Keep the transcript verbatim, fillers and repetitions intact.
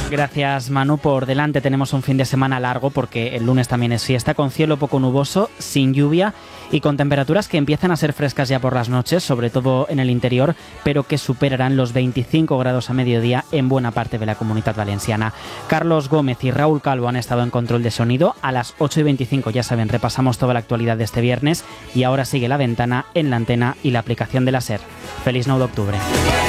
Gracias, Manu. Por delante tenemos un fin de semana largo porque el lunes también es fiesta, con cielo poco nuboso, sin lluvia y con temperaturas que empiezan a ser frescas ya por las noches, sobre todo en el interior, pero que superarán los veinticinco grados a mediodía en buena parte de la Comunidad Valenciana. Carlos Gómez y Raúl Calvo han estado en control de sonido. A las ocho y veinticinco, ya saben, repasamos toda la actualidad de este viernes y ahora sigue La Ventana en la antena y la aplicación de la SER. Feliz nueve de octubre.